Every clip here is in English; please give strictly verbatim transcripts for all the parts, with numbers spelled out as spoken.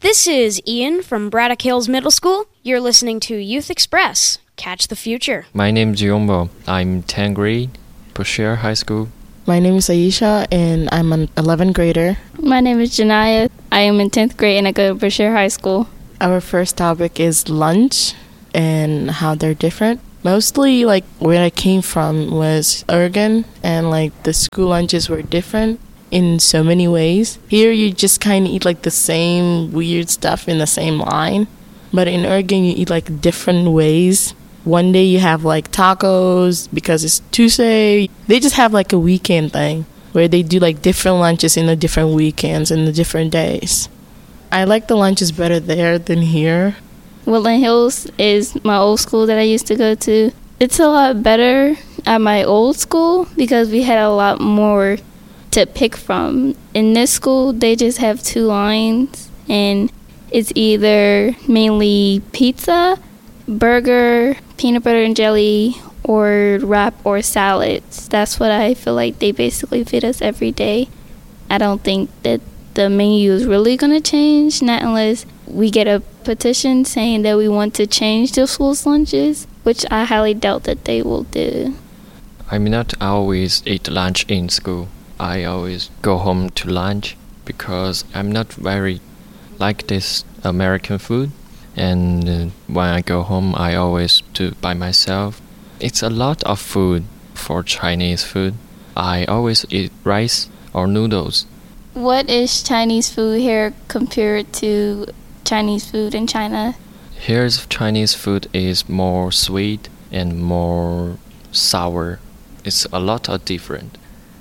This is Ian from Braddock Hills Middle School. You're listening to Youth Express. Catch the future. My name is Yombo. I'm tenth grade, Bashir High School. My name is Aisha, and I'm an eleventh grader. My name is Janaya. I am in tenth grade, and I go to Bashir High School. Our first topic is lunch and how they're different. Mostly, like, where I came from was Oregon, and, like, the school lunches were different in so many ways. Here, you just kind of eat, like, the same weird stuff in the same line. But in Oregon, you eat, like, different ways. One day you have, like, tacos because it's Tuesday. They just have, like, a weekend thing where they do, like, different lunches in the different weekends and the different days. I like the lunches better there than here. Woodland Hills is my old school that I used to go to. It's a lot better at my old school because we had a lot more to pick from. In this school, they just have two lines, and it's either mainly pizza, burger, peanut butter and jelly, or wrap or salads. That's what I feel like they basically feed us every day. I don't think that the menu is really going to change, not unless we get a petition saying that we want to change the school's lunches, which I highly doubt that they will do. I'm not always eat lunch in school. I always go home to lunch because I'm not very like this American food. And uh, when I go home, I always do by myself. It's a lot of food for Chinese food. I always eat rice or noodles. What is Chinese food here compared to Chinese food in China? Here's Chinese food is more sweet and more sour. It's a lot of different.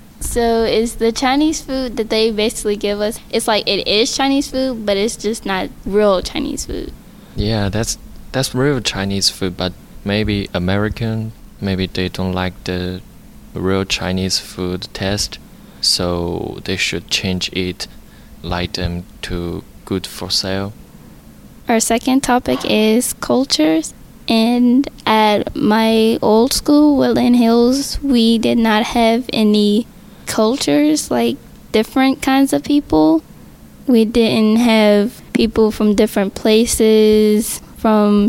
So is the Chinese food that they basically give us, it's like it is Chinese food, but it's just not real Chinese food. Yeah, that's that's real Chinese food, but maybe American, maybe they don't like the real Chinese food taste, so they should change it, like them to good for sale. Our second topic is cultures, and at my old school, Woodland Hills, we did not have any cultures, like different kinds of people. We didn't have people from different places, from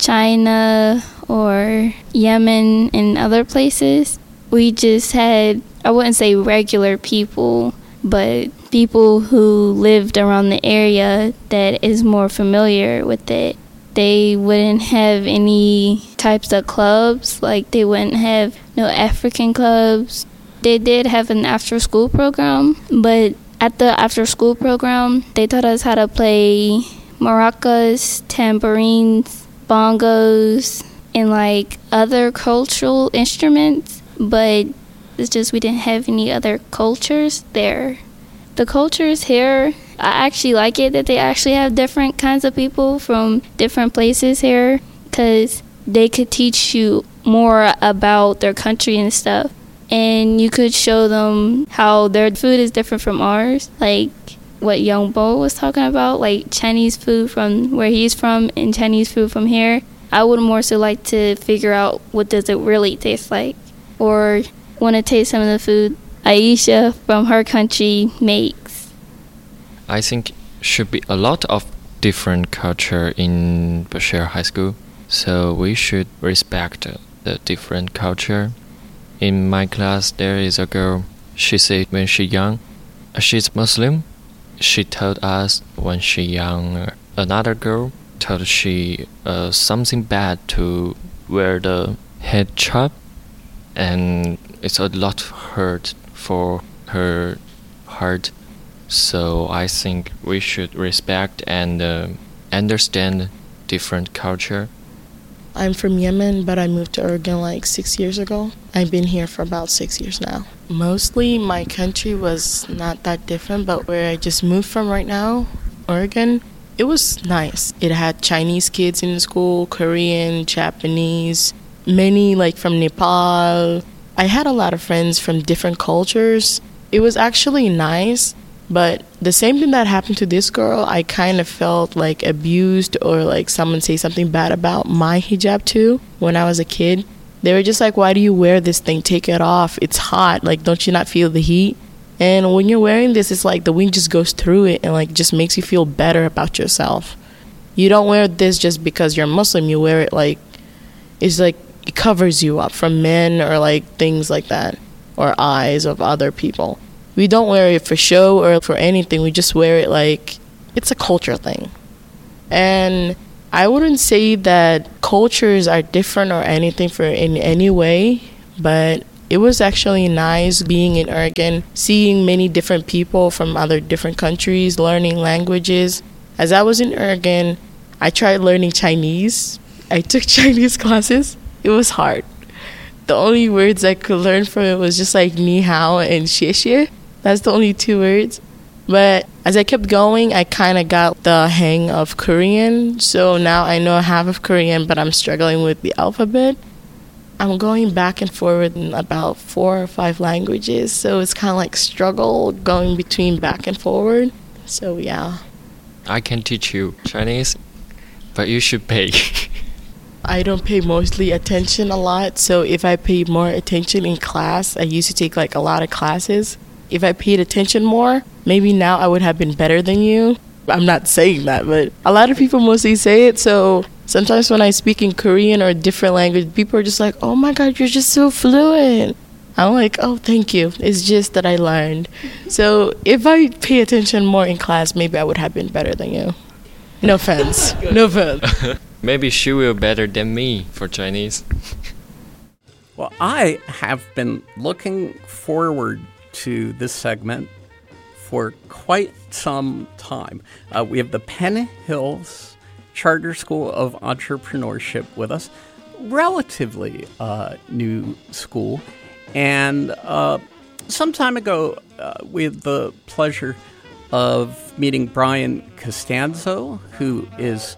China or Yemen and other places. We just had, I wouldn't say regular people, but people who lived around the area that is more familiar with it. They wouldn't have any types of clubs, like they wouldn't have no African clubs. They did have an after-school program, but at the after-school program, they taught us how to play maracas, tambourines, bongos, and like other cultural instruments, but it's just we didn't have any other cultures there. The cultures here, I actually like it that they actually have different kinds of people from different places here, because they could teach you more about their country and stuff. And you could show them how their food is different from ours, like what Young Bo was talking about, like Chinese food from where he's from and Chinese food from here. I would more so like to figure out what does it really taste like, or want to taste some of the food Aisha from her country makes. I think should be a lot of different culture in Bashir High School, so we should respect the different culture. In my class, there is a girl. She said when she young, she's Muslim. She told us when she young, another girl told she uh, something bad to wear the hijab, and it's a lot hurt for her heart. So I think we should respect and uh, understand different culture. I'm from Yemen, but I moved to Oregon like six years ago. I've been here for about six years now. Mostly my country was not that different, but where I just moved from right now, Oregon, it was nice. It had Chinese kids in the school, Korean, Japanese, many like from Nepal. I had a lot of friends from different cultures. It was actually nice. But the same thing that happened to this girl, I kind of felt like abused or like someone say something bad about my hijab too when I was a kid. They were just like, why do you wear this thing? Take it off. It's hot. Like, don't you not feel the heat? And when you're wearing this, it's like the wind just goes through it and like just makes you feel better about yourself. You don't wear this just because you're Muslim. You wear it like, it's like it covers you up from men or like things like that, or eyes of other people. We don't wear it for show or for anything. We just wear it like it's a culture thing. And I wouldn't say that cultures are different or anything for in any way, but it was actually nice being in Oregon, seeing many different people from other different countries, learning languages. As I was in Oregon, I tried learning Chinese. I took Chinese classes. It was hard. The only words I could learn from it was just like ni hao and xie xie. That's the only two words. But as I kept going, I kind of got the hang of Korean. So now I know half of Korean, but I'm struggling with the alphabet. I'm going back and forward in about four or five languages. So it's kind of like struggle going between back and forward. So yeah. I can teach you Chinese, but you should pay. I don't pay mostly attention a lot. So if I paid more attention in class, I used to take like a lot of classes. If I paid attention more, maybe now I would have been better than you. I'm not saying that, but a lot of people mostly say it. So sometimes when I speak in Korean or a different language, people are just like, oh my God, you're just so fluent. I'm like, oh, thank you. It's just that I learned. So if I pay attention more in class, maybe I would have been better than you. No offense. No offense. Maybe she will better than me for Chinese. Well, I have been looking forward to this segment for quite some time. Uh, we have the Penn Hills Charter School of Entrepreneurship with us, relatively uh, new school. And uh, some time ago, uh, we had the pleasure of meeting Brian Costanzo, who is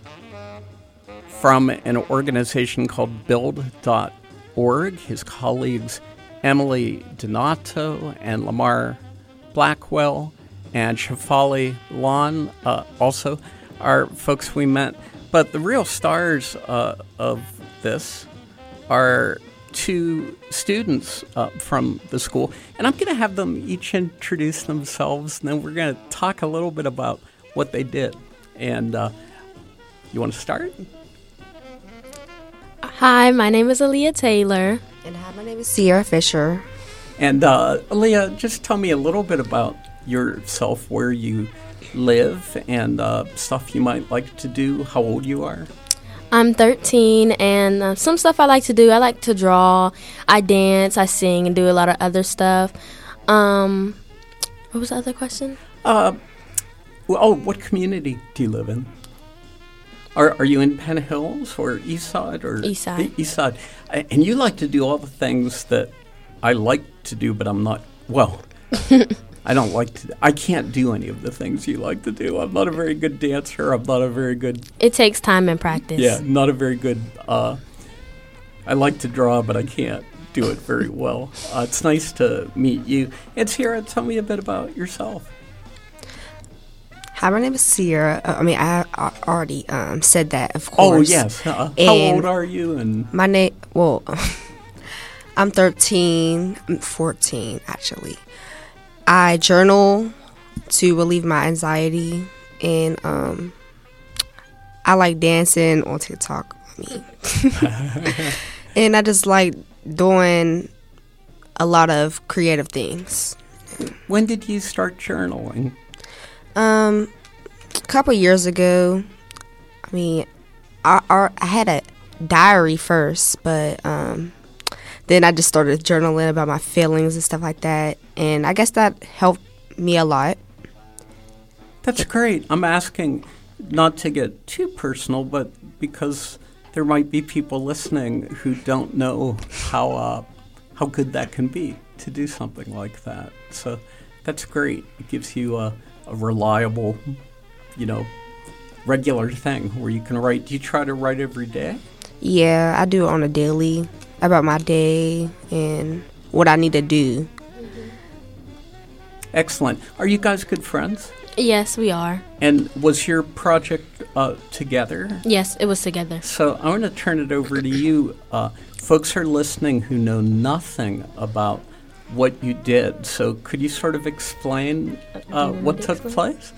from an organization called build dot org. His colleagues Emily Donato and Lamar Blackwell and Shafali Lon uh, also are folks we met. But the real stars uh, of this are two students uh, from the school. And I'm going to have them each introduce themselves, and then we're going to talk a little bit about what they did. And uh, you want to start? Hi, my name is Aaliyah Taylor. And hi, my name is Sierra Fisher. And uh, Aaliyah, just tell me a little bit about yourself, where you live, and uh, stuff you might like to do, how old you are. I'm thirteen, and uh, some stuff I like to do, I like to draw, I dance, I sing, and do a lot of other stuff. Um, what was the other question? Uh, well, oh, what community do you live in? Are are you in Penn Hills or East Side or East Side? East Side, and you like to do all the things that I like to do, but I'm not. Well, I don't like to. I can't do any of the things you like to do. I'm not a very good dancer. I'm not a very good. It takes time and practice. Yeah, not a very good. Uh, I like to draw, but I can't do it very well. Uh, it's nice to meet you. And Sierra, tell me a bit about yourself. Hi, my name is Sierra. Uh, I mean, I, I already um, said that, of Oh, course. yes. Uh, how old are you? And My name, well, I'm thirteen, I'm fourteen, actually. I journal to relieve my anxiety, and um, I like dancing on TikTok. I mean, and I just like doing a lot of creative things. When did you start journaling? Um, a couple years ago. I mean, I, I, I had a diary first, but um, then I just started journaling about my feelings and stuff like that, and I guess that helped me a lot. That's great. I'm asking not to get too personal, but because there might be people listening who don't know how uh, how good that can be to do something like that. So that's great. It gives you a, a reliable, you know, regular thing where you can write. Do you try to write every day? Yeah, I do it on a daily, about my day and what I need to do. Excellent. Are you guys good friends? Yes, we are. And was your project uh, together? Yes, it was together. So I want to turn it over to you. Uh, folks are listening who know nothing about what you did. So could you sort of explain uh, what took place?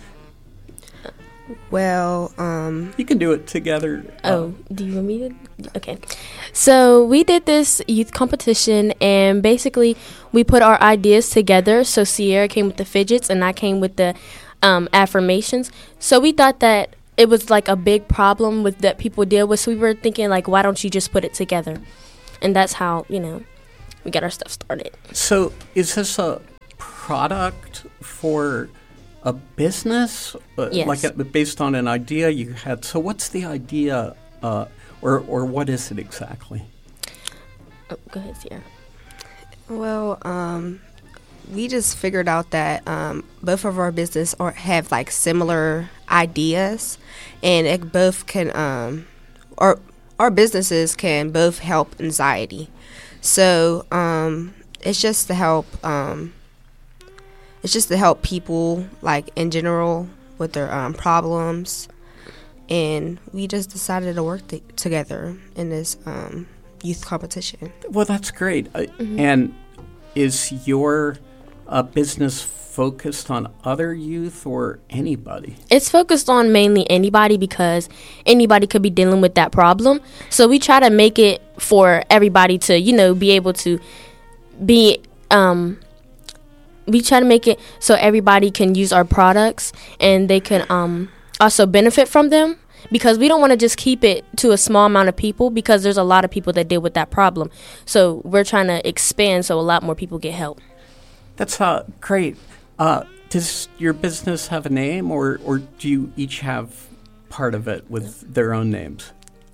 Well, um, You can do it together. Oh, do you want me to? Okay. So we did this youth competition, and basically we put our ideas together. So Sierra came with the fidgets, and I came with the um, affirmations. So we thought that it was like a big problem with that people deal with. So we were thinking like, why don't you just put it together? And that's how, you know, we got our stuff started. So is this a product for a business? Uh, Yes. Like a, based on an idea you had. So what's the idea, uh, or, or what is it exactly? Oh, go ahead, Sierra. well, um, we just figured out that um, both of our business are, have like similar ideas, and it both can um, our our businesses can both help anxiety. So um, it's just to help. Um, it's just to help people like in general with their um, problems, and we just decided to work th- together in this um, youth competition. Well, that's great. Uh, And is your uh, business focused on other youth or anybody? It's focused on mainly anybody because anybody could be dealing with that problem. So we try to make it for everybody to, you know, be able to be, um, we try to make it so everybody can use our products and they can um, also benefit from them, because we don't want to just keep it to a small amount of people, because there's a lot of people that deal with that problem. So we're trying to expand so a lot more people get help. That's uh, great. Uh, does your business have a name, or, or do you each have part of it with their own names?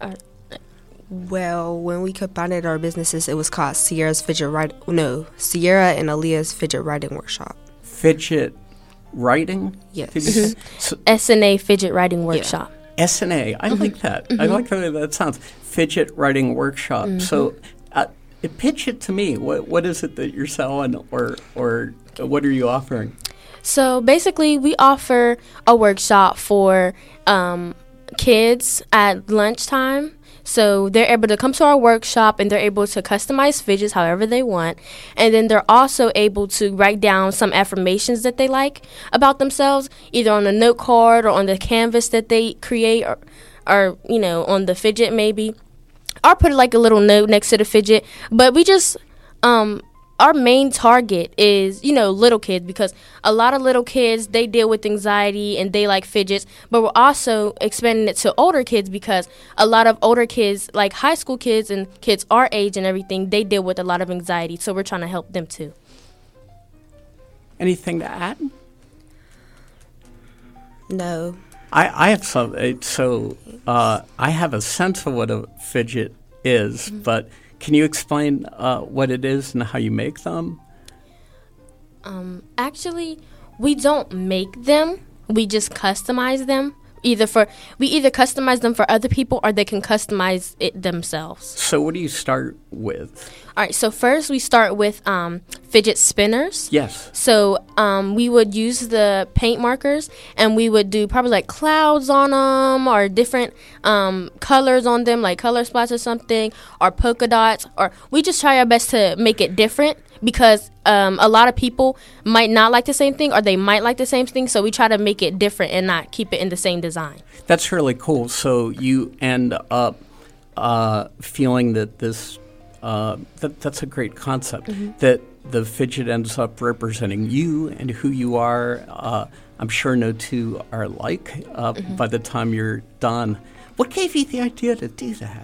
Well, when we combined our businesses, it was called Sierra's Fidget Writing. No, Sierra and Aaliyah's Fidget Writing Workshop. Fidget writing? Yes. Did you s- so S N A Fidget Writing Workshop. S N A. I like that. I like the way that sounds. Fidget Writing Workshop. So uh, pitch it to me. What What is it that you're selling, or or what are you offering? So basically, we offer a workshop for um, kids at lunchtime. So they're able to come to our workshop and they're able to customize fidgets however they want. And then they're also able to write down some affirmations that they like about themselves, either on a note card or on the canvas that they create, or, or you know, on the fidget maybe. Or put like a little note next to the fidget. But we just... um. Our main target is, you know, little kids, because a lot of little kids, they deal with anxiety and they like fidgets. But we're also expanding it to older kids, because a lot of older kids, like high school kids and kids our age and everything, they deal with a lot of anxiety. So we're trying to help them too. Anything to add? No. I, I have some. uh, So uh, I have a sense of what a fidget is, but can you explain uh, what it is and how you make them? Um, actually, we don't make them. We just customize them. Either for we either customize them for other people, or they can customize it themselves. So what do you start with? All right. So first, we start with um, fidget spinners. Yes. So um, we would use the paint markers, and we would do probably like clouds on them, or different um, colors on them, like color spots or something, or polka dots. Or we just try our best to make it different, because um, a lot of people might not like the same thing, or they might like the same thing. So we try to make it different and not keep it in the same design. That's really cool. So you end up uh, feeling that this, uh, that, that's a great concept, that the fidget ends up representing you and who you are. Uh, I'm sure no two are alike uh, by the time you're done. What gave you the idea to do that?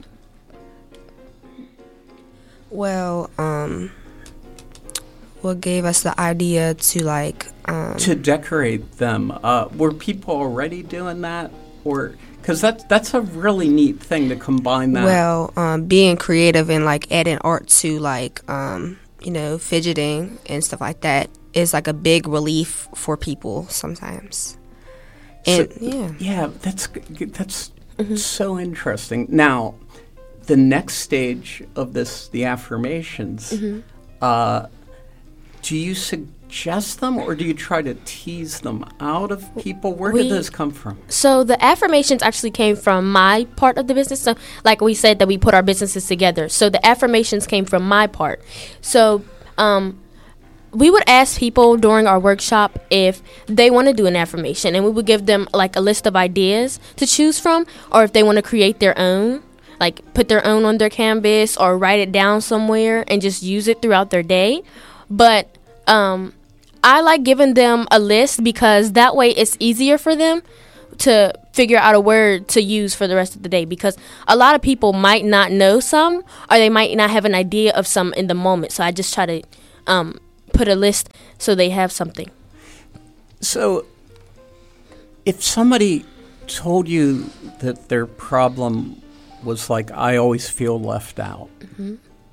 Well, um, what gave us the idea to like um, To decorate them. Uh, were people already doing that? Or because that's, that's a really neat thing to combine that. well, um, being creative and like adding art to like um, you know, fidgeting and stuff like that is like a big relief for people sometimes. And So- yeah, Yeah, that's g- that's so interesting. Now, the next stage of this, the affirmations, uh, do you suggest them, or do you try to tease them out of people? Where We- did those come from? So the affirmations actually came from my part of the business. So like we said that we put our businesses together. So the affirmations came from my part. So um, we would ask people during our workshop if they want to do an affirmation, and we would give them like a list of ideas to choose from, or if they want to create their own, like put their own on their canvas or write it down somewhere and just use it throughout their day. But um, I like giving them a list because that way it's easier for them to figure out a word to use for the rest of the day, because a lot of people might not know some, or they might not have an idea of some in the moment. So I just try to um, put a list so they have something. So if somebody told you that their problem was like, I always feel left out, mm-hmm.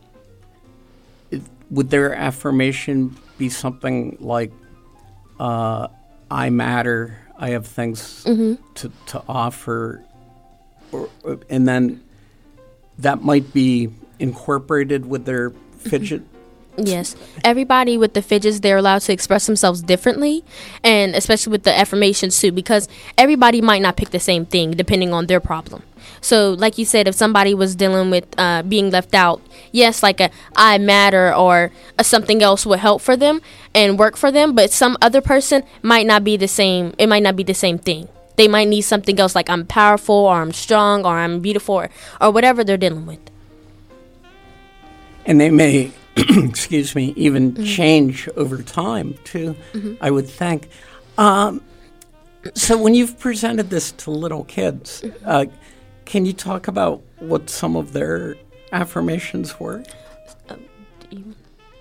it, would their affirmation be something like, uh, I matter, I have things mm-hmm. to, to offer, or, or, and then that might be incorporated with their fidget? Yes. Everybody with the fidgets, they're allowed to express themselves differently, and especially with the affirmations too, because everybody might not pick the same thing depending on their problem. So like you said, if somebody was dealing with uh, being left out, yes, like a I matter or a something else would help for them and work for them, but some other person might not be the same. It might not be the same thing. They might need something else, like I'm powerful, or I'm strong, or I'm beautiful, or, or whatever they're dealing with. And they may, excuse me, even mm-hmm. change over time, too, mm-hmm. I would think. Um, so when you've presented this to little kids, mm-hmm. uh, can you talk about what some of their affirmations were? Uh, do, you,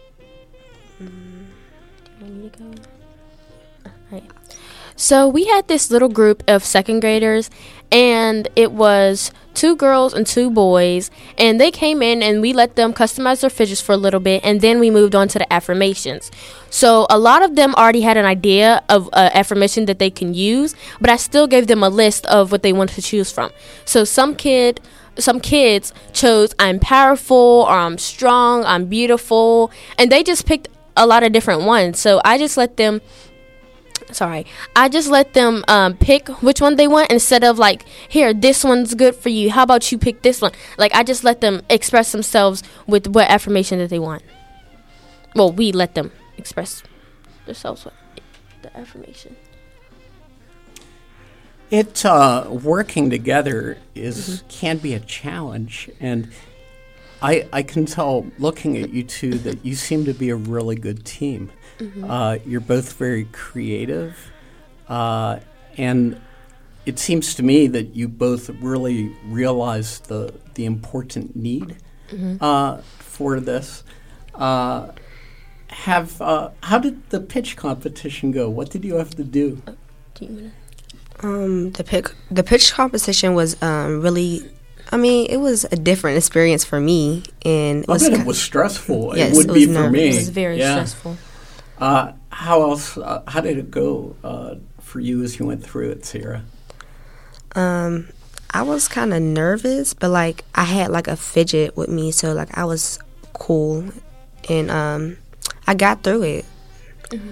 um, do you want me to go? All right. So we had this little group of second graders, and it was two girls and two boys, and they came in and we let them customize their fidgets for a little bit, and then we moved on to the affirmations. So a lot of them already had an idea of an affirmation that they can use, but I still gave them a list of what they wanted to choose from. So some kid some kids chose I'm powerful, or I'm strong, I'm beautiful, and they just picked a lot of different ones. So I just let them Sorry, I just let them um, pick which one they want, instead of like, here, this one's good for you, how about you pick this one? Like, I just let them express themselves with what affirmation that they want. Well, we let them express themselves with the affirmation. It uh, working together is mm-hmm. can be a challenge, and I I can tell looking at you two that you seem to be a really good team. Mm-hmm. Uh, you're both very creative, uh, and it seems to me that you both really realize the the important need mm-hmm. uh, for this. Uh, have uh, how did the pitch competition go? What did you have to do? Uh, do you um, the pick the pitch competition was um, really. I mean, it was a different experience for me, and it I was bet it was stressful. Yes, it would it be was for me. It was very yeah. stressful. Uh, how else? Uh, how did it go uh, for you as you went through it, Sierra? Um, I was kind of nervous, but like I had like a fidget with me, so like I was cool, and um, I got through it. Mm-hmm.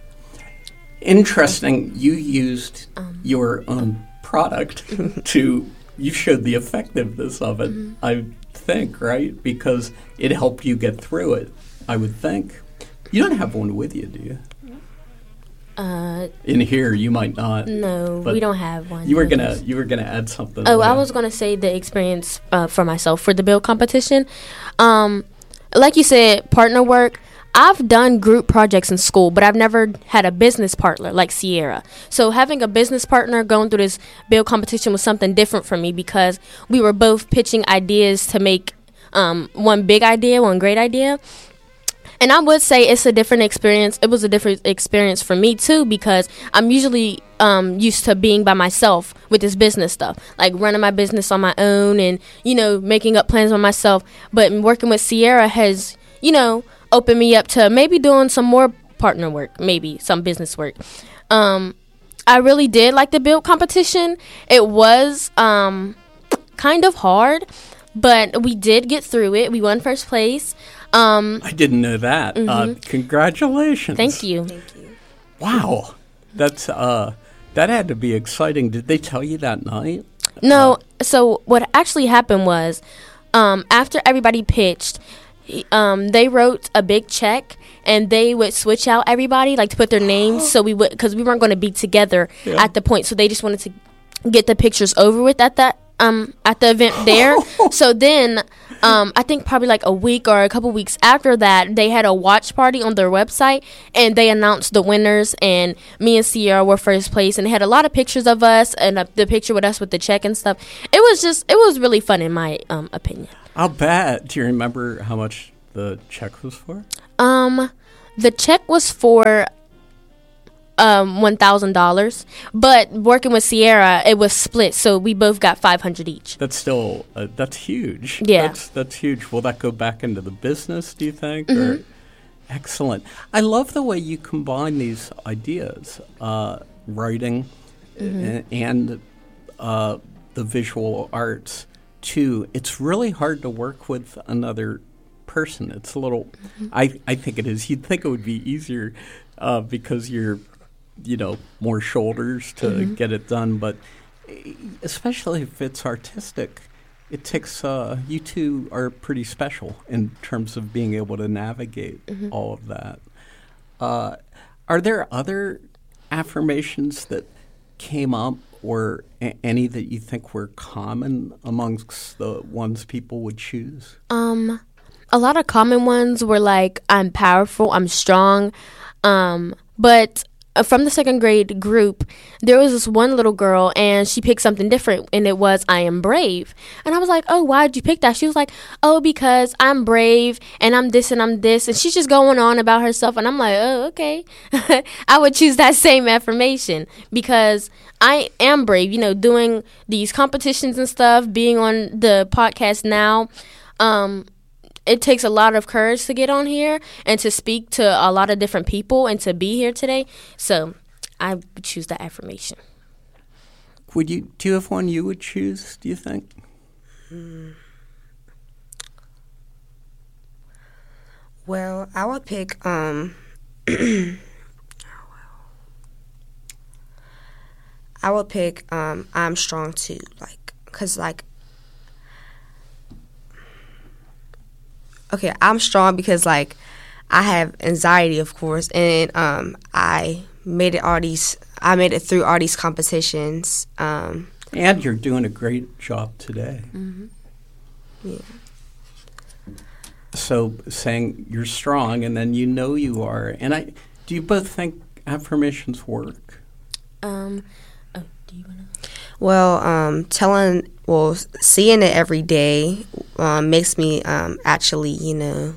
Interesting. You used um. your own product to. You showed the effectiveness of it, mm-hmm. I think, right? Because it helped you get through it, I would think. You don't have one with you, do you? Uh, In here, you might not. No, we don't have one. You were gonna, you were gonna add something. Oh, I was gonna say the experience uh, for myself for the build competition. Um, like you said, partner work. I've done group projects in school, but I've never had a business partner like Sierra. So having a business partner going through this build competition was something different for me, because we were both pitching ideas to make um, one big idea, one great idea. And I would say it's a different experience. It was a different experience for me, too, because I'm usually um, used to being by myself with this business stuff, like running my business on my own and, you know, making up plans on myself. But working with Sierra has, you know, opened me up to maybe doing some more partner work, maybe some business work. Um, I really did like the build competition. It was um, kind of hard, but we did get through it. We won first place. Um, I didn't know that. Mm-hmm. Uh, congratulations. Thank you. Thank you. Wow. That's uh, that had to be exciting. Did they tell you that night? No. Uh, so what actually happened was um, after everybody pitched, um, they wrote a big check, and they would switch out everybody, like to put their names, so we would, because we weren't going to be together yeah. at the point, so they just wanted to get the pictures over with at that um at the event there. So then um I think probably like a week or a couple weeks after that, they had a watch party on their website, and they announced the winners, and me and Sierra were first place, and they had a lot of pictures of us, and uh, the picture with us with the check and stuff. It was just it was really fun in my um opinion. I'll bet. Do you remember how much the check was for? Um the check was for Um, one thousand dollars, but working with Sierra, it was split, so we both got five hundred each. That's still uh, that's huge. Yeah, that's, that's huge. Will that go back into the business, do you think? Mm-hmm. Or, excellent. I love the way you combine these ideas, uh, writing mm-hmm. and, and uh, the visual arts too. It's really hard to work with another person. It's a little. Mm-hmm. I I think it is. You'd think it would be easier uh, because you're. you know, more shoulders to mm-hmm. get it done. But especially if it's artistic, it takes, uh, you two are pretty special in terms of being able to navigate mm-hmm. all of that. Uh, are there other affirmations that came up or a- any that you think were common amongst the ones people would choose? Um, a lot of common ones were like, I'm powerful, I'm strong. Um, but Uh, from the second grade group, there was this one little girl, and she picked something different, and it was, I am brave. And I was like, oh, why did you pick that? She was like, oh, because I'm brave, and I'm this, and I'm this. And she's just going on about herself, and I'm like, oh, okay. I would choose that same affirmation, because I am brave, you know, doing these competitions and stuff, being on the podcast now. Um, It takes a lot of courage to get on here and to speak to a lot of different people and to be here today. So I would choose that affirmation. Would you? Do you have one you would choose, do you think? Hmm. Well, I would pick, um, I would pick, um, I'm strong too. Like, cause like, okay, I'm strong because, like, I have anxiety, of course, and um, I made it all these. I made it through all these competitions. Um, and you're doing a great job today. Mm-hmm. Yeah. So saying you're strong, and then you know you are, and I. Do you both think affirmations work? Um. Oh, do you wanna? Well, um, telling, well, seeing it every day um, makes me um, actually, you know,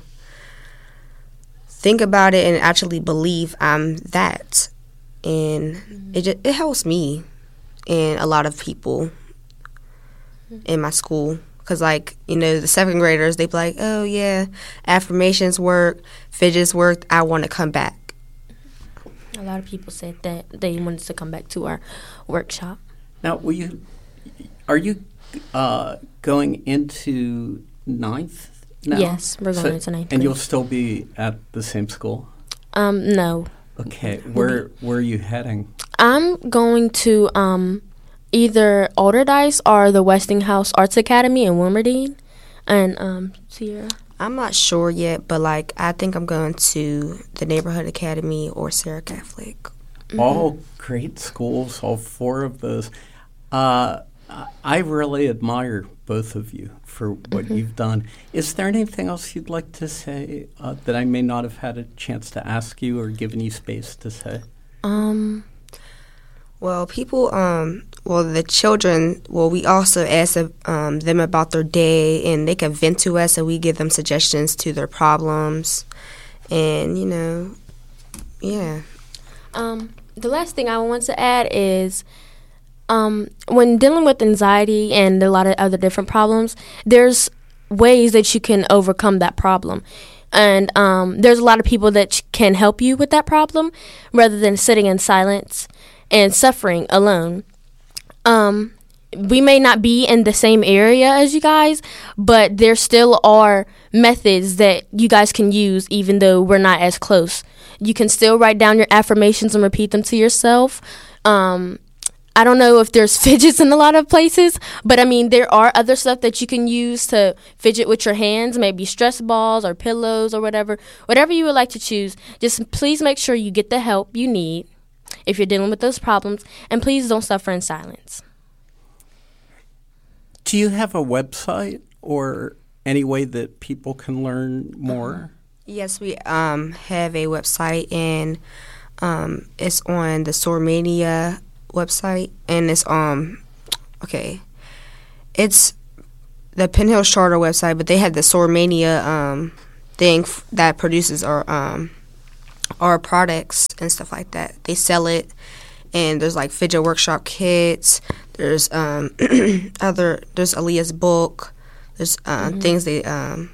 think about it and actually believe I'm that. And mm-hmm. it just, it helps me and a lot of people mm-hmm. in my school. Because, like, you know, the second graders, they be like, oh, yeah, affirmations work, fidgets work, I want to come back. A lot of people said that they wanted to come back to our workshop. Now, will you, are you uh, going into ninth now? Yes, we're going so, into ninth And grade. you'll still be at the same school? Um, no. Okay. Where where are you heading? I'm going to um, either Alderdice or the Westinghouse Arts Academy in Wilmerdine. And um, Sierra? I'm not sure yet, but, like, I think I'm going to the Neighborhood Academy or Sarah Catholic. Mm-hmm. All great schools, all four of those. Uh, I really admire both of you for what mm-hmm. you've done. Is there anything else you'd like to say uh, that I may not have had a chance to ask you or given you space to say? Um. Well, people, um, well, the children, well, we also ask um, them about their day, and they can vent to us, and we give them suggestions to their problems. And, you know, yeah. Um, the last thing I want to add is um, when dealing with anxiety and a lot of other different problems, there's ways that you can overcome that problem. And um, there's a lot of people that can help you with that problem rather than sitting in silence and suffering alone. Um, we may not be in the same area as you guys, but there still are methods that you guys can use even though we're not as close. You can still write down your affirmations and repeat them to yourself. Um, I don't know if there's fidgets in a lot of places, but I mean, there are other stuff that you can use to fidget with your hands, maybe stress balls or pillows or whatever. Whatever you would like to choose, just please make sure you get the help you need if you're dealing with those problems, and please don't suffer in silence. Do you have a website or any way that people can learn more? Yes, we um, have a website, and um, it's on the Sormania website, and it's um okay it's the Penn Hills Charter website, but they have the Sormania um thing f- that produces our um our products and stuff like that. They sell it, and there's like fidget workshop kits, there's um other there's Aaliyah's book, there's uh, mm-hmm. things they um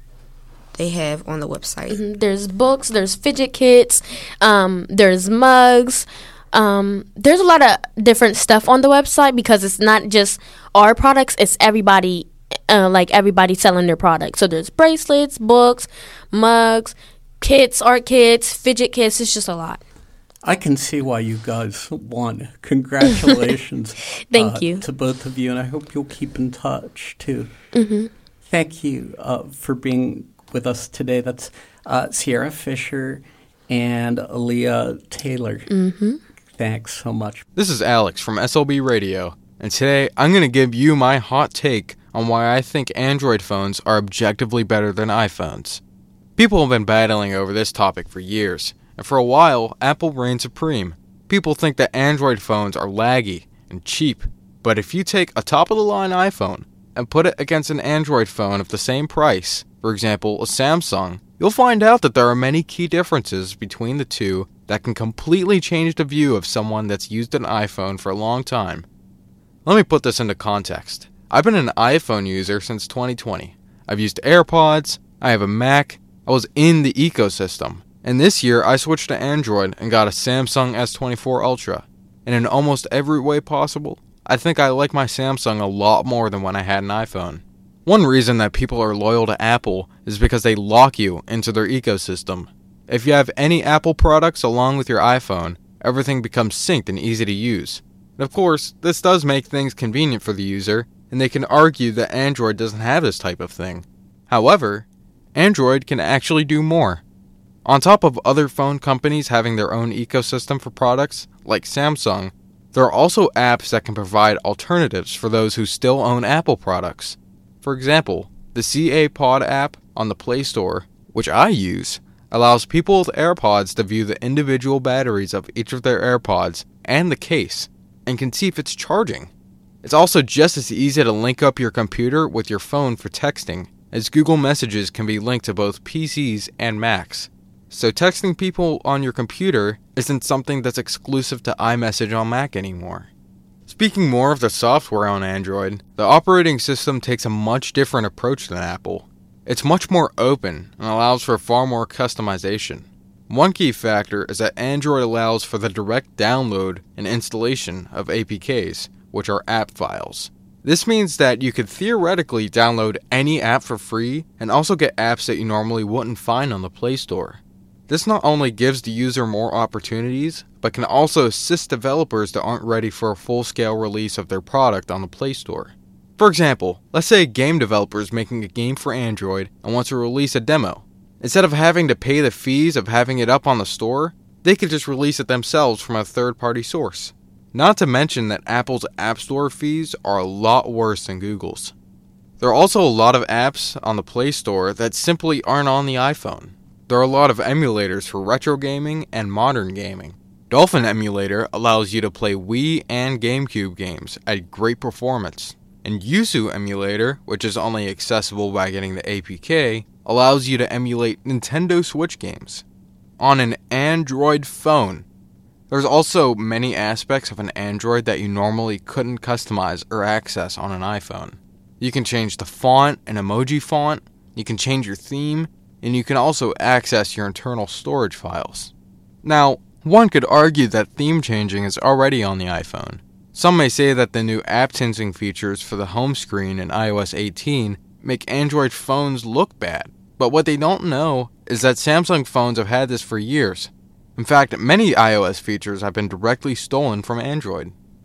they have on the website. Mm-hmm. There's books, there's fidget kits, um there's mugs. Um, there's a lot of different stuff on the website because it's not just our products, it's everybody, uh, like everybody selling their products. So there's bracelets, books, mugs, kits, art kits, fidget kits. It's just a lot. I can see why you guys won. Congratulations. Thank uh, you. To both of you, and I hope you'll keep in touch, too. Mm-hmm. Thank you uh, for being with us today. That's uh, Sierra Fisher and Aaliyah Taylor. Mm-hmm. Thanks so much. This is Alex from S L B Radio, and today I'm going to give you my hot take on why I think Android phones are objectively better than iPhones. People have been battling over this topic for years, and for a while, Apple reigned supreme. People think that Android phones are laggy and cheap, but if you take a top-of-the-line iPhone and put it against an Android phone of the same price, for example, a Samsung, you'll find out that there are many key differences between the two that can completely change the view of someone that's used an iPhone for a long time. Let me put this into context. I've been an iPhone user since twenty twenty. I've used AirPods, I have a Mac, I was in the ecosystem. And this year I switched to Android and got a Samsung S twenty-four Ultra. And in almost every way possible, I think I like my Samsung a lot more than when I had an iPhone. One reason that people are loyal to Apple is because they lock you into their ecosystem. If you have any Apple products along with your iPhone, everything becomes synced and easy to use. And of course, this does make things convenient for the user, and they can argue that Android doesn't have this type of thing. However, Android can actually do more. On top of other phone companies having their own ecosystem for products, like Samsung, there are also apps that can provide alternatives for those who still own Apple products. For example, the C A Pod app on the Play Store, which I use, allows people with AirPods to view the individual batteries of each of their AirPods and the case, and can see if it's charging. It's also just as easy to link up your computer with your phone for texting, as Google Messages can be linked to both P Cs and Macs. So texting people on your computer isn't something that's exclusive to iMessage on Mac anymore. Speaking more of the software on Android, the operating system takes a much different approach than Apple. It's much more open and allows for far more customization. One key factor is that Android allows for the direct download and installation of A P Ks, which are app files. This means that you could theoretically download any app for free and also get apps that you normally wouldn't find on the Play Store. This not only gives the user more opportunities, but can also assist developers that aren't ready for a full-scale release of their product on the Play Store. For example, let's say a game developer is making a game for Android and wants to release a demo. Instead of having to pay the fees of having it up on the store, they could just release it themselves from a third-party source. Not to mention that Apple's App Store fees are a lot worse than Google's. There are also a lot of apps on the Play Store that simply aren't on the iPhone. There are a lot of emulators for retro gaming and modern gaming. Dolphin Emulator allows you to play Wii and GameCube games at great performance. And Yuzu Emulator, which is only accessible by getting the A P K, allows you to emulate Nintendo Switch games on an Android phone. There's also many aspects of an Android that you normally couldn't customize or access on an iPhone. You can change the font and emoji font, you can change your theme, and you can also access your internal storage files. Now, one could argue that theme changing is already on the iPhone. Some may say that the new app tinting features for the home screen in i O S eighteen make Android phones look bad, but what they don't know is that Samsung phones have had this for years. In fact, many iOS features have been directly stolen from Android.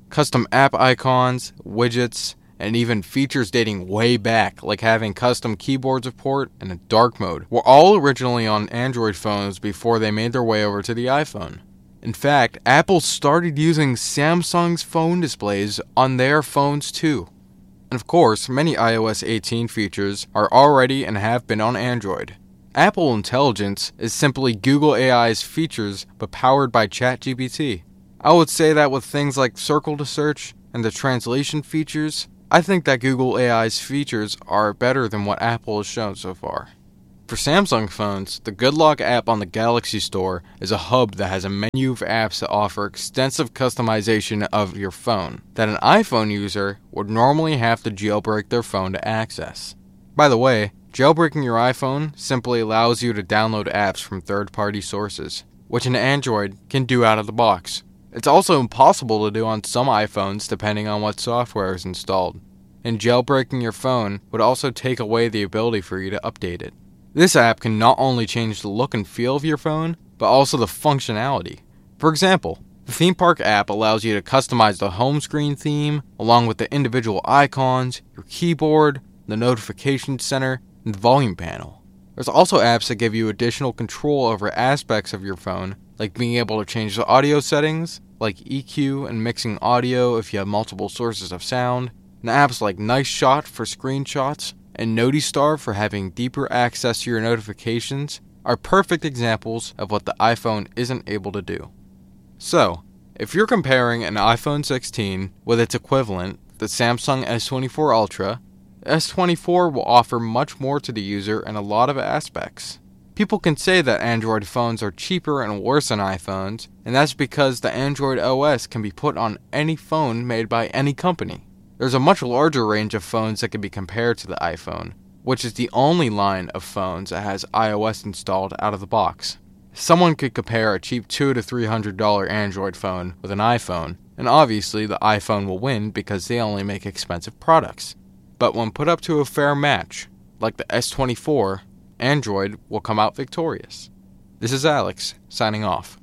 custom app icons, widgets, and even features dating way back, like having custom keyboard support and a dark mode, were all originally on Android phones before they made their way over to the iPhone. In fact, Apple started using Samsung's phone displays on their phones too. And of course, many i O S eighteen features are already and have been on Android. Apple Intelligence is simply Google A I's features but powered by ChatGPT. I would say that with things like Circle to Search and the translation features, I think that Google A I's features are better than what Apple has shown so far. For Samsung phones, the GoodLock app on the Galaxy Store is a hub that has a menu of apps that offer extensive customization of your phone that an iPhone user would normally have to jailbreak their phone to access. By the way, jailbreaking your iPhone simply allows you to download apps from third-party sources, which an Android can do out of the box. It's also impossible to do on some iPhones depending on what software is installed, and jailbreaking your phone would also take away the ability for you to update it. This app can not only change the look and feel of your phone, but also the functionality. For example, the Theme Park app allows you to customize the home screen theme, along with the individual icons, your keyboard, the notification center, and the volume panel. There's also apps that give you additional control over aspects of your phone, like being able to change the audio settings, like E Q and mixing audio if you have multiple sources of sound, and apps like Nice Shot for screenshots, and NotiStar for having deeper access to your notifications are perfect examples of what the iPhone isn't able to do. So, if you're comparing an iPhone sixteen with its equivalent, the Samsung S twenty-four Ultra, the S twenty-four will offer much more to the user in a lot of aspects. People can say that Android phones are cheaper and worse than iPhones, and that's because the Android O S can be put on any phone made by any company. There's a much larger range of phones that can be compared to the iPhone, which is the only line of phones that has iOS installed out of the box. Someone could compare a cheap two hundred to three hundred dollars Android phone with an iPhone, and obviously the iPhone will win because they only make expensive products. But when put up to a fair match, like the S twenty-four, Android will come out victorious. This is Alex, signing off.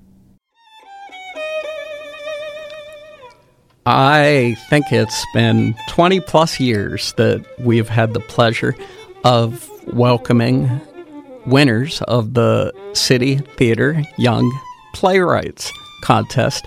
I think it's been twenty plus years that we've had the pleasure of welcoming winners of the City Theater Young Playwrights Contest.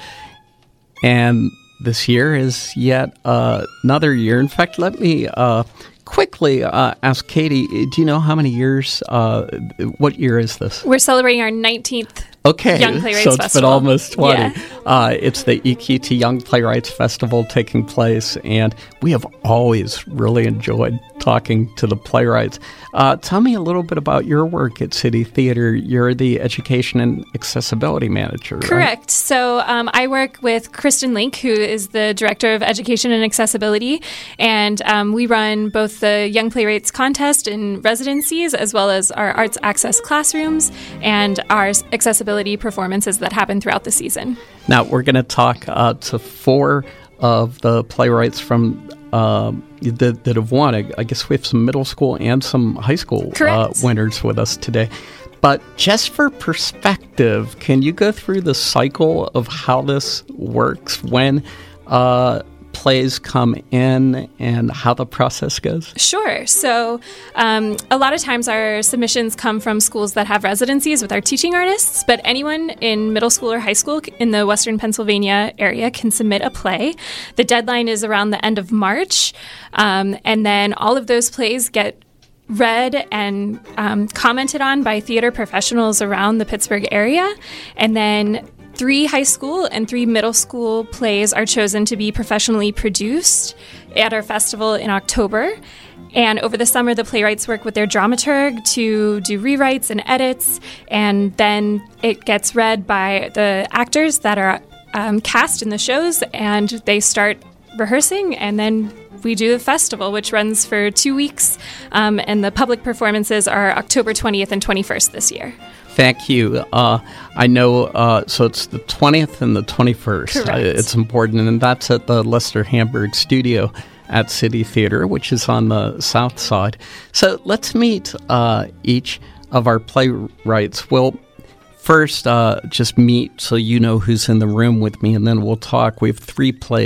And this year is yet uh, another year. In fact, let me uh, quickly uh, ask Katie, do you know how many years, uh, what year is this? We're celebrating our nineteenth Okay, Young Playwrights so it's Festival. been almost twenty. Yeah. Uh, it's the E Q T Young Playwrights Festival taking place, and we have always really enjoyed talking to the playwrights. Uh, tell me a little bit about your work at City Theater. You're the Education and Accessibility Manager, right? Correct. So um, I work with Kristen Link, who is the Director of Education and Accessibility, and um, we run both the Young Playwrights Contest and residencies, as well as our Arts Access classrooms and our accessibility performances that happen throughout the season. Now, we're going to talk uh, to four of the playwrights from um, that, that have won. I, I guess we have some middle school and some high school uh, winners with us today. But just for perspective, can you go through the cycle of how this works when uh, plays come in and how the process goes? Sure. So um, a lot of times our submissions come from schools that have residencies with our teaching artists, but anyone in middle school or high school in the Western Pennsylvania area can submit a play. The deadline is around the end of March, um, and then all of those plays get read and um, commented on by theater professionals around the Pittsburgh area, and then Three high school and three middle school plays are chosen to be professionally produced at our festival in October. And over the summer, the playwrights work with their dramaturg to do rewrites and edits, and then it gets read by the actors that are um, cast in the shows, and they start rehearsing, and then we do the festival, which runs for two weeks, um, and the public performances are October twentieth and twenty-first this year. Thank you. Uh, I know, uh, so it's the twentieth and the twenty-first. Uh, it's important, and that's at the Lester Hamburg Studio at City Theater, which is on the south side. So let's meet uh, each of our playwrights. We'll first uh, just meet so you know who's in the room with me, and then we'll talk. We have three plays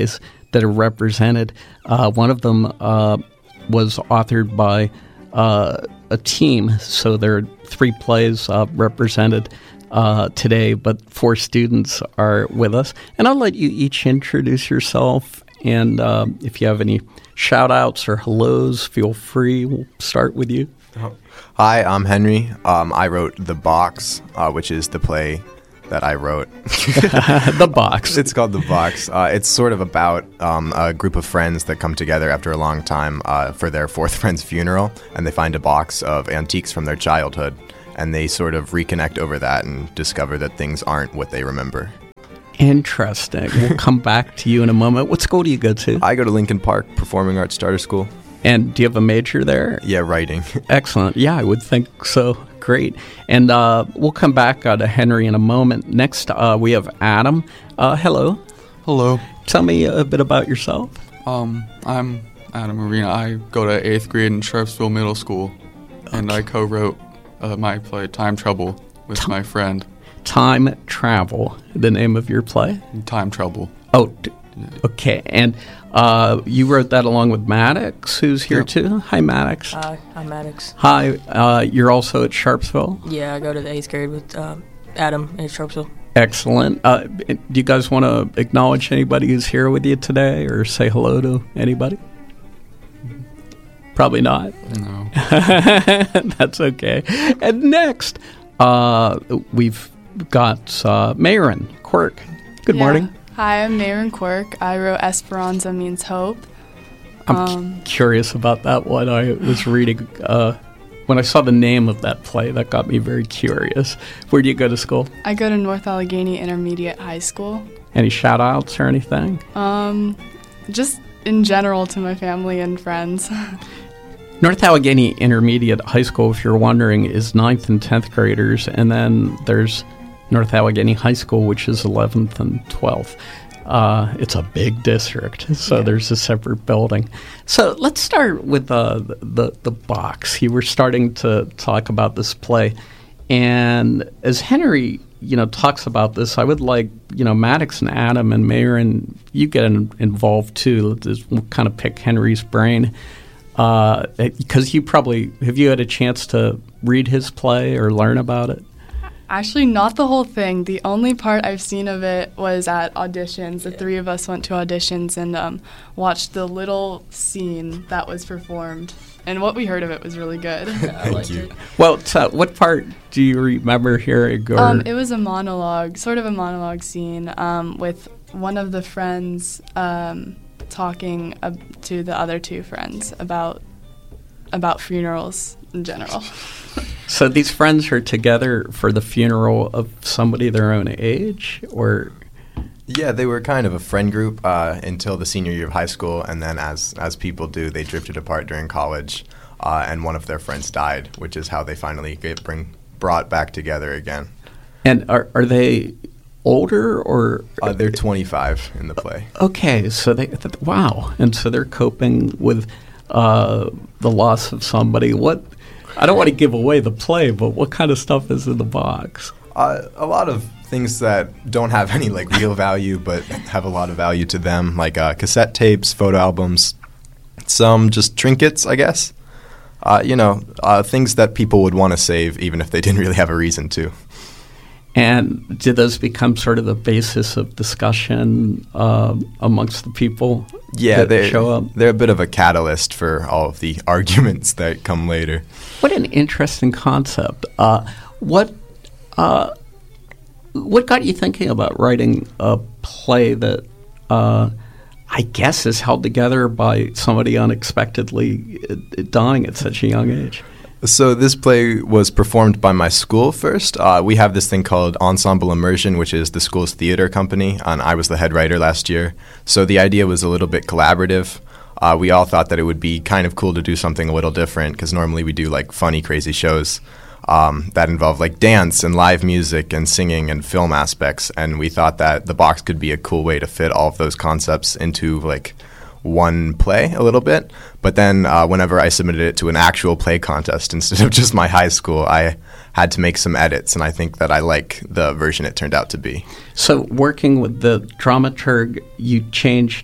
that are represented. Uh, one of them uh, was authored by uh, a team, so there are three plays uh, represented uh, today, but four students are with us. And I'll let you each introduce yourself, and uh, if you have any shout-outs or hellos, feel free. We'll start with you. Hi, I'm Henry. Um, I wrote The Box, uh, which is the play that I wrote. The Box. It's called The Box. Uh, it's sort of about um, a group of friends that come together after a long time uh, for their fourth friend's funeral, and they find a box of antiques from their childhood, and they sort of reconnect over that and discover that things aren't what they remember. Interesting. We'll come back to you in a moment. What school do you go to? I go to Lincoln Park Performing Arts Starter School. And do you have a major there? Yeah, writing. Excellent. Yeah, I would think so. Great. And uh, we'll come back uh, to Henry in a moment. Next, uh, we have Adam. Uh, hello. Hello. Tell me a bit about yourself. Um, I'm Adam Arena. I go to eighth grade in Sharpsville Middle School, okay. and I co-wrote uh, my play Time Trouble with T- my friend. Time Travel, the name of your play? Time Trouble. Oh, t- okay. And uh, you wrote that along with Maddox, who's here yep. too. Hi, Maddox. Hi, I'm Maddox. Hi. Uh, you're also at Sharpsville? Yeah, I go to the eighth grade with um, Adam at Sharpsville. Excellent. Uh, do you guys want to acknowledge anybody who's here with you today or say hello to anybody? Probably not. No. That's okay. And next, uh, we've got uh, Mayron Quirk. Good yeah. morning. Hi, I'm Mayron Quirk. I wrote Esperanza Means Hope. I'm um, c- curious about that one. I was reading, uh, when I saw the name of that play, that got me very curious. Where do you go to school? I go to North Allegheny Intermediate High School. Any shout-outs or anything? Um, just in general to my family and friends. North Allegheny Intermediate High School, if you're wondering, is ninth and tenth graders, and then there's North Allegheny High School, which is eleventh and twelfth. Uh, it's a big district, so yeah. there's a separate building. So let's start with uh, the, the the box. You were starting to talk about this play, and as Henry, you know, talks about this, I would like, you know, Maddox and Adam and Mayron, you get in, involved too. Let's we'll kind of pick Henry's brain. Uh, because you probably, have you had a chance to read his play or learn about it? Actually, not the whole thing. The only part I've seen of it was at auditions. The three of us went to auditions and um, watched the little scene that was performed. And what we heard of it was really good. Yeah, I liked it. Well, so what part do you remember hearing? Or? Um, it was a monologue, sort of a monologue scene um, with one of the friends um, talking uh, to the other two friends about about funerals in general. So these friends are together for the funeral of somebody their own age, or? Yeah, they were kind of a friend group uh, until the senior year of high school, and then as as people do, they drifted apart during college, uh, and one of their friends died, which is how they finally get bring brought back together again. And are are they older or? Uh, they're twenty-five in the play. Okay, so they th- wow, and so they're coping with uh, the loss of somebody. What? I don't want to give away the play, but what kind of stuff is in the box? Uh, a lot of things that don't have any like real value, but have a lot of value to them, like uh, cassette tapes, photo albums, some just trinkets, I guess. Uh, you know, uh, things that people would want to save, even if they didn't really have a reason to. And did those become sort of the basis of discussion uh, amongst the people yeah, that show up? They're a bit of a catalyst for all of the arguments that come later. What an interesting concept. Uh, what uh, what got you thinking about writing a play that uh, I guess is held together by somebody unexpectedly dying at such a young age? So this play was performed by my school first. Uh, we have this thing called Ensemble Immersion, which is the school's theater company, and I was the head writer last year. So the idea was a little bit collaborative. Uh, we all thought that it would be kind of cool to do something a little different, because normally we do like funny, crazy shows um, that involve like dance and live music and singing and film aspects. And we thought that the box could be a cool way to fit all of those concepts into like one play a little bit. But then uh, whenever I submitted it to an actual play contest instead of just my high school, I had to make some edits, and I think that I like the version it turned out to be. So working with the dramaturg, you changed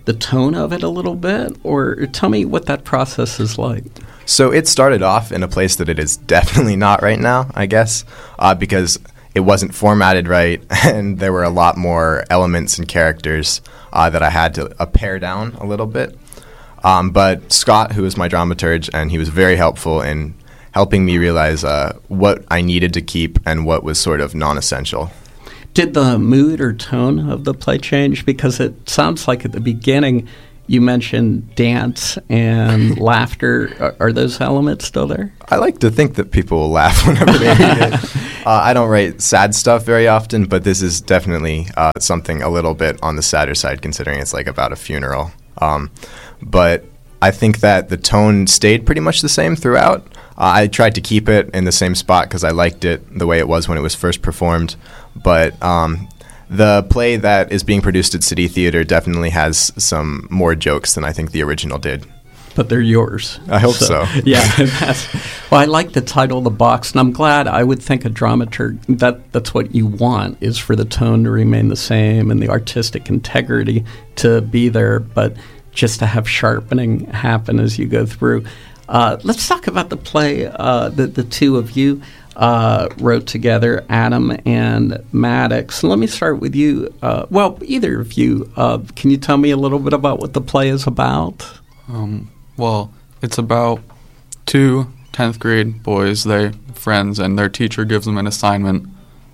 the tone of it a little bit? Or tell me what that process is like. So it started off in a place that it is definitely not right now, I guess, uh, because it wasn't formatted right, and there were a lot more elements and characters uh, that I had to uh, pare down a little bit. Um, but Scott, who was my dramaturge, and he was very helpful in helping me realize uh, what I needed to keep and what was sort of non-essential. Did the mood or tone of the play change? Because it sounds like at the beginning you mentioned dance and laughter. Are, are those elements still there? I like to think that people will laugh whenever they read it. Uh, I don't write sad stuff very often, but this is definitely uh, something a little bit on the sadder side, considering it's like about a funeral. Um, but I think that the tone stayed pretty much the same throughout. Uh, I tried to keep it in the same spot because I liked it the way it was when it was first performed. But um, the play that is being produced at City Theater definitely has some more jokes than I think the original did. But they're yours. I hope so. so. Yeah. That's, well, I like the title of the box, and I'm glad. I would think a dramaturg, that, that's what you want, is for the tone to remain the same and the artistic integrity to be there, but just to have sharpening happen as you go through. Uh, let's talk about the play uh, that the two of you uh, wrote together, Adam and Maddox. Let me start with you. Uh, well, either of you, uh, can you tell me a little bit about what the play is about? Um, well, it's about two tenth grade boys, they friends, and their teacher gives them an assignment.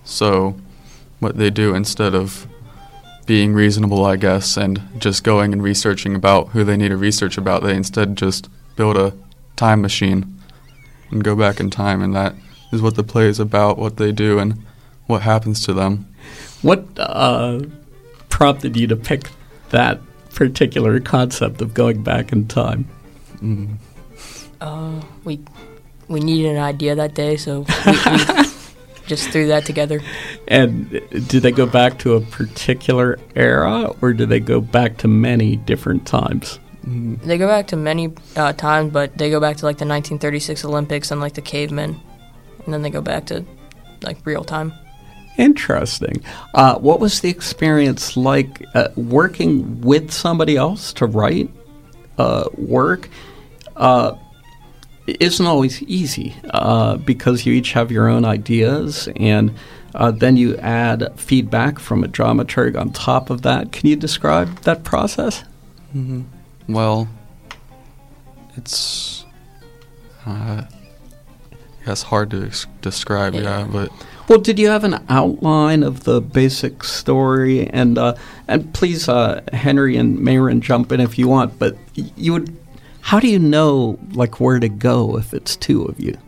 So what they do, instead of being reasonable, I guess, and just going and researching about who they need to research about, they instead just build a time machine and go back in time, and that is what the play is about, what they do and what happens to them. What uh, prompted you to pick that particular concept of going back in time? Mm. Uh, we we needed an idea that day, so we, we just threw that together. And did they go back to a particular era, or did they go back to many different times? Mm. They go back to many uh, times, but they go back to like the nineteen thirty-six Olympics and like the cavemen, and then they go back to like real time. Interesting. Uh, what was the experience like uh, working with somebody else to write uh, work? Uh, isn't always easy uh, because you each have your own ideas, and uh, then you add feedback from a dramaturg on top of that. Can you describe that process? Mm-hmm. Well, it's uh, I guess hard to ex- describe, yeah. yeah, but. Well, did you have an outline of the basic story? And uh, and please, uh, Henry and Mayron, jump in if you want. But you would, how do you know like where to go if it's two of you?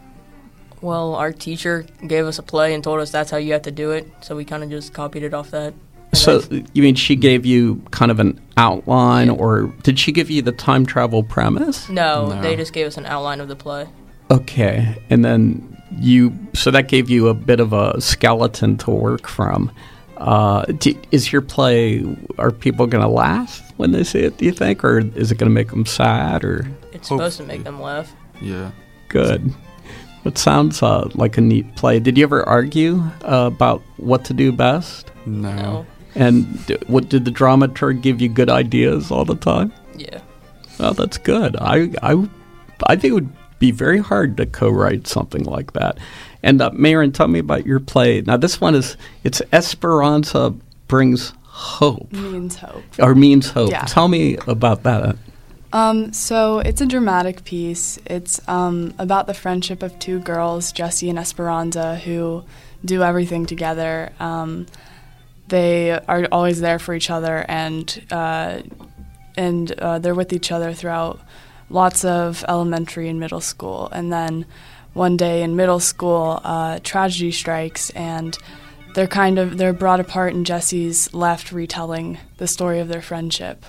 Well, our teacher gave us a play and told us that's how you have to do it. So we kind of just copied it off that. So you mean she gave you kind of an outline, yeah. or did she give you the time travel premise? No, no, they just gave us an outline of the play. Okay, and then. You so that gave you a bit of a skeleton to work from. Uh, do, is your play? Are people going to laugh when they see it? Do you think, or is it going to make them sad? Or it's supposed to make them laugh. Yeah. Good. It sounds uh, like a neat play. Did you ever argue uh, about what to do best? No. no. And d- what did the dramaturg give you good ideas all the time? Yeah. Well, that's good. I I I think it would be very hard to co-write something like that. And uh, Mayron, tell me about your play. Now, this one is, it's Esperanza Brings Hope. Means hope. Or means hope. Yeah. Tell me about that. Um, so it's a dramatic piece. It's um, about the friendship of two girls, Jessie and Esperanza, who do everything together. Um, they are always there for each other, and uh, and uh, they're with each other throughout lots of elementary and middle school. And then one day in middle school, uh, tragedy strikes, and they're kind of they're brought apart, and Jessie's left retelling the story of their friendship.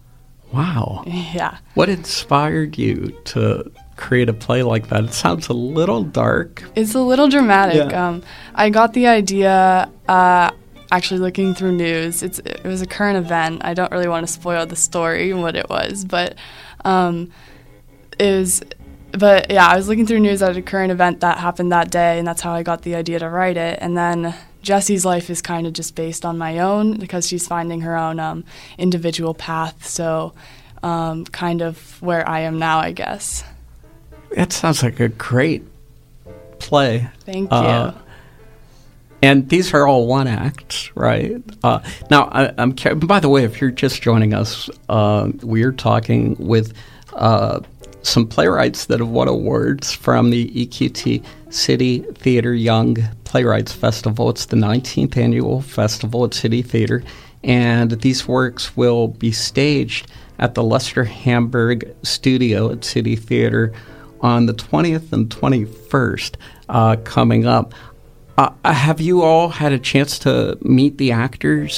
Wow. Yeah. What inspired you to create a play like that? It sounds a little dark. It's a little dramatic. Yeah. Um, I got the idea uh, actually looking through news. It's it was a current event. I don't really want to spoil the story and what it was, but um, it was. But yeah, I was looking through news at a current event that happened that day, and that's how I got the idea to write it. And then Jessie's life is kind of just based on my own because she's finding her own um, individual path. So um, kind of where I am now, I guess. That sounds like a great play. Thank you. Uh, and these are all one acts, right? Uh, now, I, I'm. By the way, if you're just joining us, uh, we're talking with uh, some playwrights that have won awards from the E Q T City Theater Young Playwrights Festival. It's the nineteenth annual festival at City Theater, and these works will be staged at the Lester Hamburg Studio at City Theater on the twentieth and twenty-first uh, coming up. Uh, have you all had a chance to meet the actors